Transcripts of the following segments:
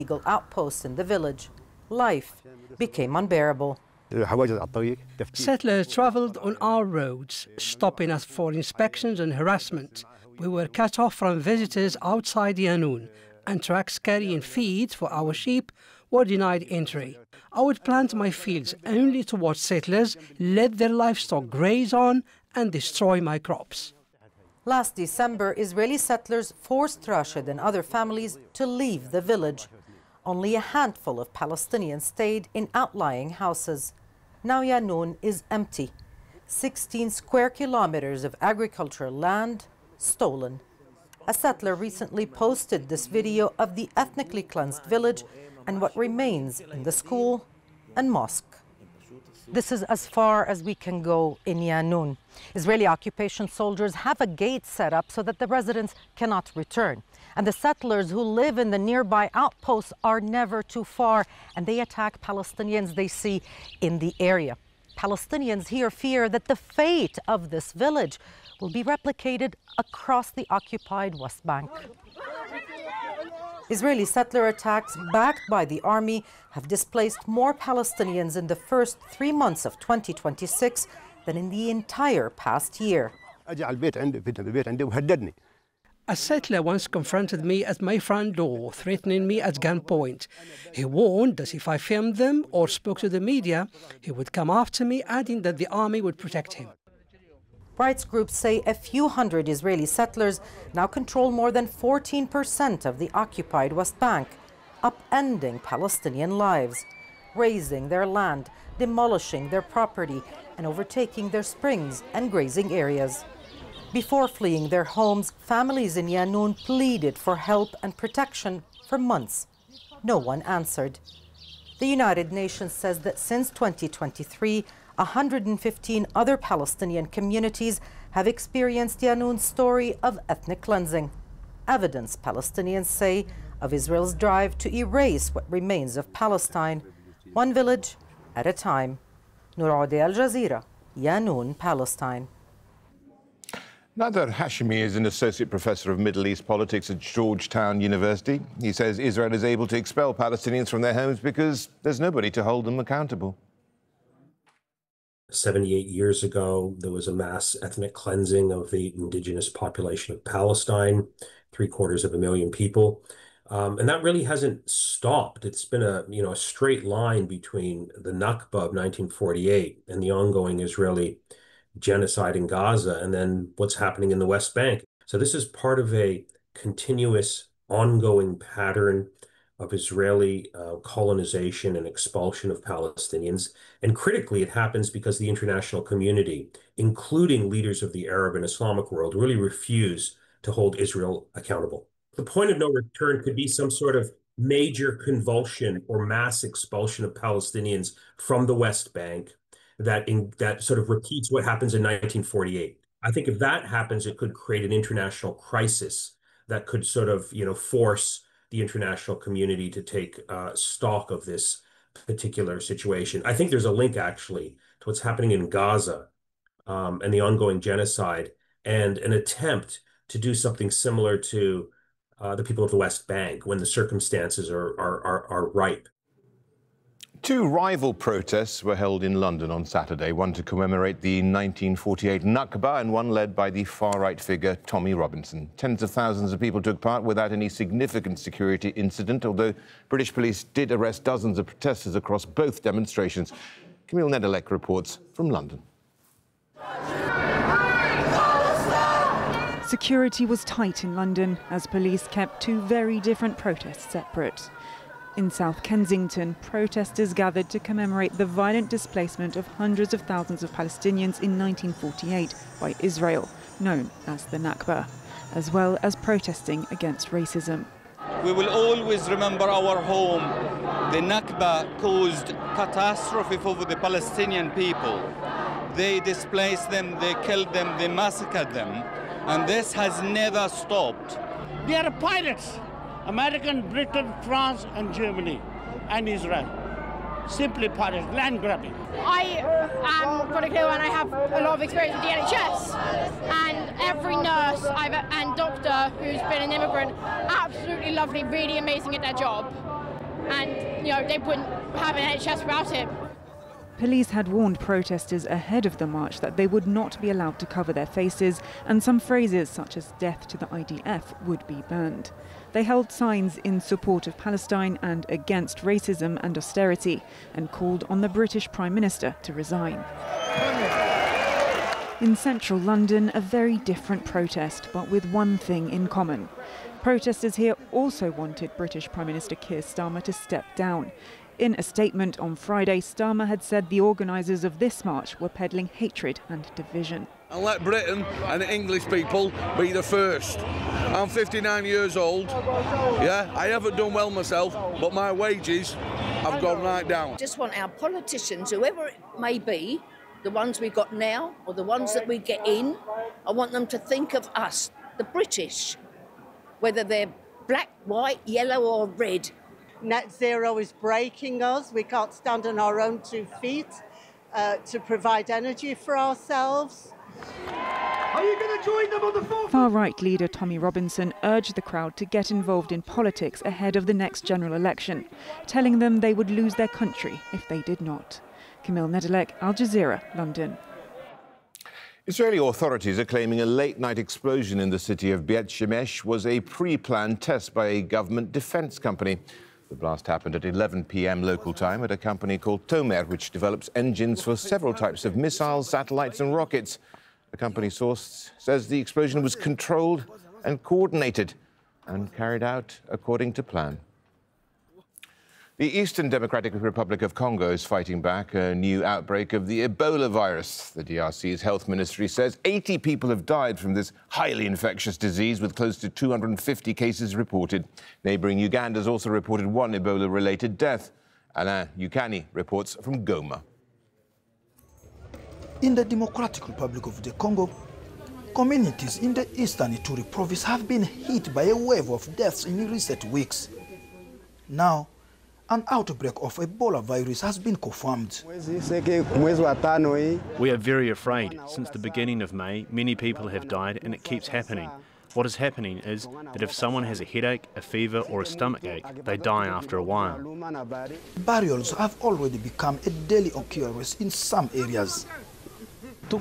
illegal outposts in the village. Life became unbearable. Settlers travelled on our roads, stopping us for inspections and harassment. We were cut off from visitors outside Yanun, and trucks carrying feed for our sheep were denied entry. I would plant my fields only to watch settlers let their livestock graze on and destroy my crops. Last December, Israeli settlers forced Rashid and other families to leave the village. Only a handful of Palestinians stayed in outlying houses. Now Yanun is empty. 16 square kilometers of agricultural land stolen. A settler recently posted this video of the ethnically cleansed village and what remains in the school and mosque. This is as far as we can go in Yanun. Israeli occupation soldiers have a gate set up so that the residents cannot return. And the settlers who live in the nearby outposts are never too far, and they attack Palestinians they see in the area. Palestinians here fear that the fate of this village will be replicated across the occupied West Bank. Israeli settler attacks backed by the army have displaced more Palestinians in the first 3 months of 2026 than in the entire past year. A settler once confronted me at my front door, threatening me at gunpoint. He warned that if I filmed them or spoke to the media, he would come after me, adding that the army would protect him. Rights groups say a few hundred Israeli settlers now control more than 14% of the occupied West Bank, upending Palestinian lives, razing their land, demolishing their property, and overtaking their springs and grazing areas. Before fleeing their homes, families in Yanun pleaded for help and protection for months. No one answered. The United Nations says that since 2023, 115 other Palestinian communities have experienced Yanun's story of ethnic cleansing. Evidence, Palestinians say, of Israel's drive to erase what remains of Palestine, one village at a time. Noor Audi, Al Jazeera, Yanun, Palestine. Nader Hashemi is an associate professor of Middle East politics at Georgetown University. He says Israel is able to expel Palestinians from their homes because there's nobody to hold them accountable. 78 years ago, there was a mass ethnic cleansing of the indigenous population of Palestine, 750,000 people. And that really hasn't stopped. It's been a straight line between the Nakba of 1948 and the ongoing Israeli genocide in Gaza, and then what's happening in the West Bank. So this is part of a continuous, ongoing pattern of Israeli colonization and expulsion of Palestinians. And critically, it happens because the international community, including leaders of the Arab and Islamic world, really refuse to hold Israel accountable. The point of no return could be some sort of major convulsion or mass expulsion of Palestinians from the West Bank that sort of repeats what happens in 1948. I think if that happens, it could create an international crisis that could sort of, force the international community to take stock of this particular situation. I think there's a link, actually, to what's happening in Gaza and the ongoing genocide and an attempt to do something similar to the people of the West Bank when the circumstances are ripe. Two rival protests were held in London on Saturday, one to commemorate the 1948 Nakba and one led by the far-right figure Tommy Robinson. Tens of thousands of people took part without any significant security incident, although British police did arrest dozens of protesters across both demonstrations. Camille Nedelec reports from London. Security was tight in London as police kept two very different protests separate. In South Kensington, protesters gathered to commemorate the violent displacement of hundreds of thousands of Palestinians in 1948 by Israel, known as the Nakba, as well as protesting against racism. We will always remember our home. The Nakba caused catastrophe for the Palestinian people. They displaced them, they killed them, they massacred them, and this has never stopped. They are pirates. American, Britain, France, and Germany, and Israel. Simply pirates, land grabbing. I am got a clue and I have a lot of experience with the NHS. And every nurse and doctor who's been an immigrant, absolutely lovely, really amazing at their job. and they wouldn't have an NHS without him. Police had warned protesters ahead of the march that they would not be allowed to cover their faces, and some phrases such as "death to the IDF" would be banned. They held signs in support of Palestine and against racism and austerity, and called on the British Prime Minister to resign. In central London, a very different protest, but with one thing in common. Protesters here also wanted British Prime Minister Keir Starmer to step down. In a statement on Friday, Starmer had said the organisers of this march were peddling hatred and division. And let Britain and the English people be the first. I'm 59 years old. Yeah, I haven't done well myself, but my wages have gone right down. Just want our politicians, whoever it may be, the ones we've got now or the ones that we get in, I want them to think of us, the British, whether they're black, white, yellow or red. Net zero is breaking us. We can't stand on our own 2 feet to provide energy for ourselves. Are you going to join them on the floor? Far-right leader Tommy Robinson urged the crowd to get involved in politics ahead of the next general election, telling them they would lose their country if they did not. Camille Nedelec, Al Jazeera, London. Israeli authorities are claiming a late-night explosion in the city of Beit Shemesh was a pre-planned test by a government defense company. The blast happened at 11 p.m. local time at a company called Tomer, which develops engines for several types of missiles, satellites and rockets. The company source says the explosion was controlled and coordinated and carried out according to plan. The Eastern Democratic Republic of Congo is fighting back a new outbreak of the Ebola virus. The DRC's health ministry says 80 people have died from this highly infectious disease, with close to 250 cases reported. Neighbouring Uganda has also reported one Ebola-related death. Alain Yukani reports from Goma. In the Democratic Republic of the Congo, communities in the eastern Ituri province have been hit by a wave of deaths in recent weeks. Now, an outbreak of Ebola virus has been confirmed. We are very afraid. Since the beginning of May, many people have died, and it keeps happening. What is happening is that if someone has a headache, a fever or a stomachache, they die after a while. Burials have already become a daily occurrence in some areas. The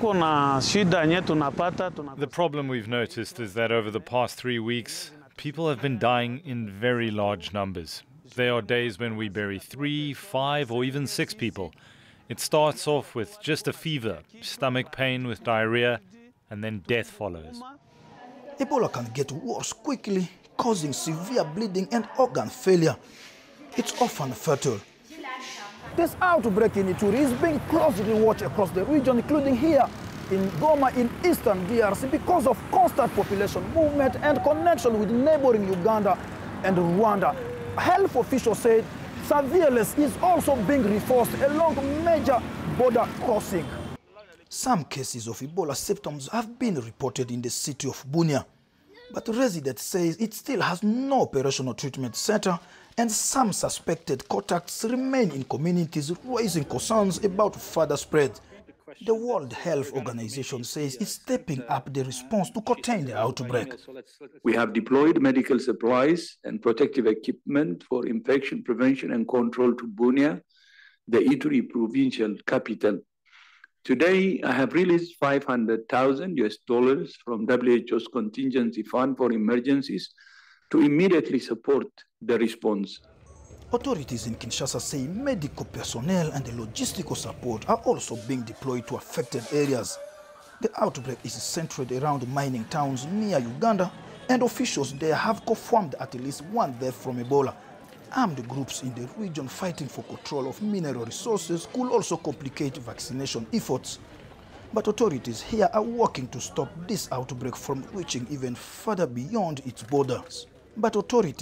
problem we've noticed is that over the past 3 weeks, people have been dying in very large numbers. There are days when we bury 3, 5 or even 6 people. It starts off with just a fever, stomach pain with diarrhea, and then death follows. Ebola can get worse quickly, causing severe bleeding and organ failure. It's often fatal. This outbreak in Ituri is being closely watched across the region, including here in Goma in eastern DRC, because of constant population movement and connection with neighboring Uganda and Rwanda. Health officials said surveillance is also being reinforced along major border crossing. Some cases of Ebola symptoms have been reported in the city of Bunia, but residents say it still has no operational treatment center, and some suspected contacts remain in communities, raising concerns about further spread. The World Health Organization says it's stepping up the response to contain the outbreak. We have deployed medical supplies and protective equipment for infection prevention and control to Bunia, the Ituri provincial capital. Today, I have released $500,000 from WHO's contingency fund for emergencies to immediately support the response. Authorities in Kinshasa say medical personnel and the logistical support are also being deployed to affected areas. The outbreak is centered around mining towns near Uganda, and officials there have confirmed at least one death from Ebola. Armed groups in the region fighting for control of mineral resources could also complicate vaccination efforts. But authorities here are working to stop this outbreak from reaching even further beyond its borders. Alenu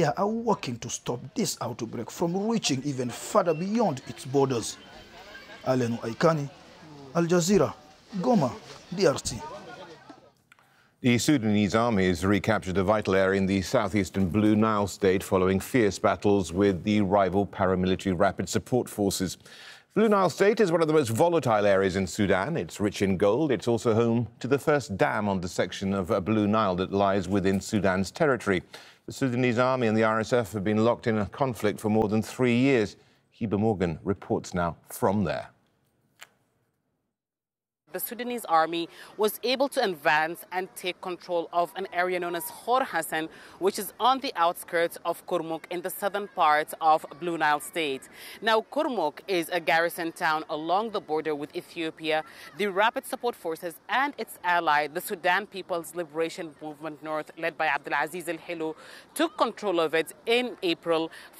Aikani, Al Jazeera, Goma, DRC. The Sudanese army has recaptured a vital area in the southeastern Blue Nile state following fierce battles with the rival paramilitary rapid support forces. Blue Nile state is one of the most volatile areas in Sudan. It's rich in gold. It's also home to the first dam on the section of Blue Nile that lies within Sudan's territory. The Sudanese army and the RSF have been locked in a conflict for more than 3 years. Heba Morgan reports now from there. The Sudanese army was able to advance and take control of an area known as Khor Hassan, which is on the outskirts of Kurmuk in the southern part of Blue Nile State. Now, Kurmuk is a garrison town along the border with Ethiopia. The Rapid Support Forces and its ally, the Sudan People's Liberation Movement North, led by Abdulaziz al-Hilo, took control of it in April